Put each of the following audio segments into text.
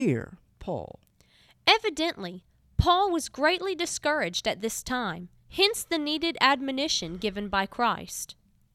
hear Paul. Evidently, Paul was greatly discouraged at this time, hence the needed admonition given by Christ.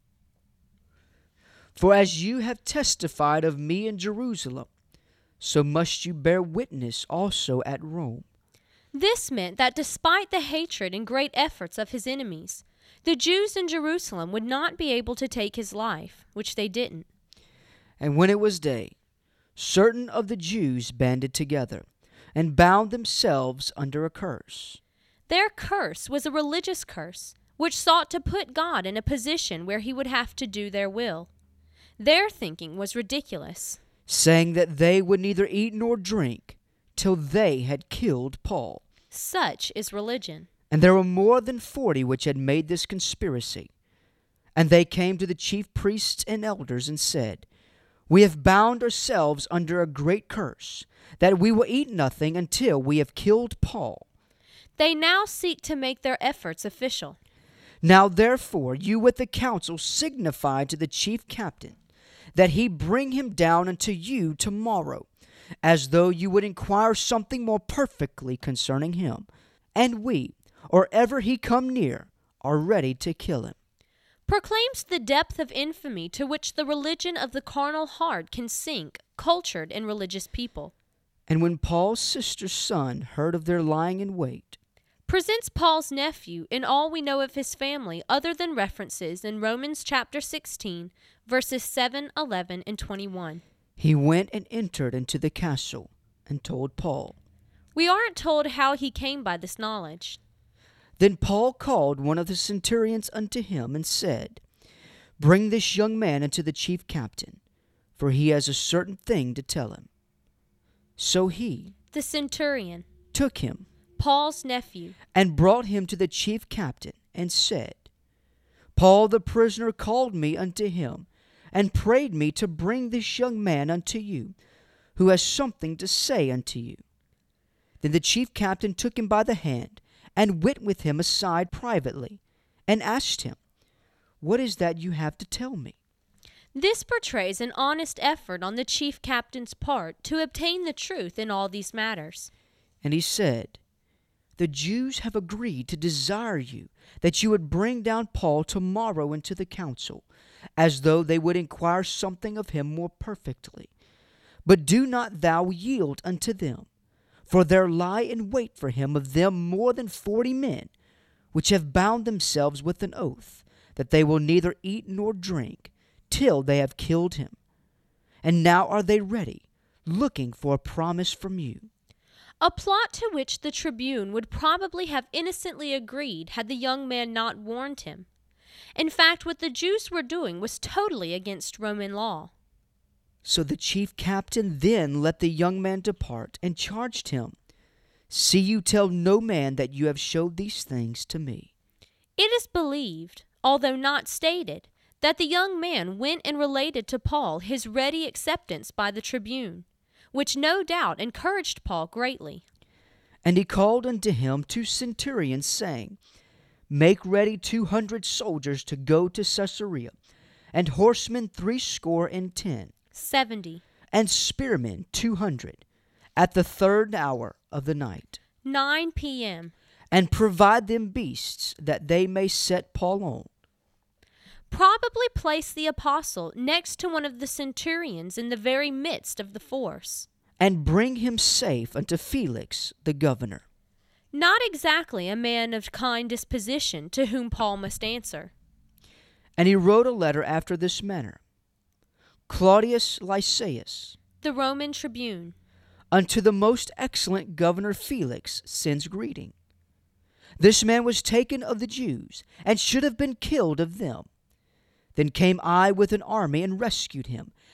For as you have testified of me in Jerusalem, so must you bear witness also at Rome. This meant that despite the hatred and great efforts of his enemies, the Jews in Jerusalem would not be able to take his life, which they didn't. And when it was day, certain of the Jews banded together and bound themselves under a curse. Their curse was a religious curse, which sought to put God in a position where he would have to do their will. Their thinking was ridiculous, saying that they would neither eat nor drink till they had killed Paul. Such is religion. And there were more than 40 which had made this conspiracy. And they came to the chief priests and elders and said, We have bound ourselves under a great curse, that we will eat nothing until we have killed Paul. They now seek to make their efforts official. Now therefore you with the council signify to the chief captain, that he bring him down unto you tomorrow, as though you would inquire something more perfectly concerning him. And we, or ever he come near, are ready to kill him. Proclaims the depth of infamy to which the religion of the carnal heart can sink cultured and religious people. And when Paul's sister's son heard of their lying in wait, presents Paul's nephew in all we know of his family other than references in Romans chapter 16, verses 7, 11, and 21. He went and entered into the castle and told Paul. We aren't told how he came by this knowledge. Then Paul called one of the centurions unto him and said, Bring this young man unto the chief captain, for he has a certain thing to tell him. So he, the centurion, took him, Paul's nephew, and brought him to the chief captain, and said, Paul the prisoner called me unto him, and prayed me to bring this young man unto you, who has something to say unto you. Then the chief captain took him by the hand, and went with him aside privately, and asked him, What is that you have to tell me? This portrays an honest effort on the chief captain's part to obtain the truth in all these matters. And he said, The Jews have agreed to desire you, that you would bring down Paul tomorrow into the council, as though they would inquire something of him more perfectly. But do not thou yield unto them, for there lie in wait for him of them more than 40 men, which have bound themselves with an oath, that they will neither eat nor drink, till they have killed him. And now are they ready, looking for a promise from you. A plot to which the tribune would probably have innocently agreed had the young man not warned him. In fact, what the Jews were doing was totally against Roman law. So the chief captain then let the young man depart, and charged him, See you tell no man that you have showed these things to me. It is believed, although not stated, that the young man went and related to Paul his ready acceptance by the tribune, which no doubt encouraged Paul greatly. And he called unto him 2 centurions, saying, Make ready 200 soldiers to go to Caesarea, and horsemen 70, 70, and spearmen 200, at the 3rd hour of the night, 9 p.m., and provide them beasts, that they may set Paul on. Probably place the apostle next to one of the centurions in the very midst of the force. And bring him safe unto Felix the governor. Not exactly a man of kind disposition to whom Paul must answer. And he wrote a letter after this manner. Claudius Lysias, the Roman tribune, unto the most excellent governor Felix sends greeting. This man was taken of the Jews, and should have been killed of them. Then came I with an army and rescued him,